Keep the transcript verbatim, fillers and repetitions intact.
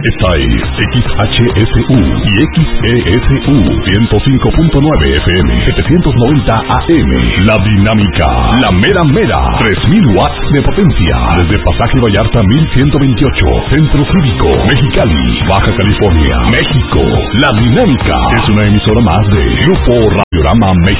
Esta es X H S U y X E S U ciento cinco punto nueve F M, setecientos noventa A M. La Dinámica, la mera mera, tres mil watts de potencia. Desde Pasaje Vallarta mil ciento veintiocho, Centro Cívico, Mexicali, Baja California, México. La Dinámica es una emisora más de Grupo Radiorama México.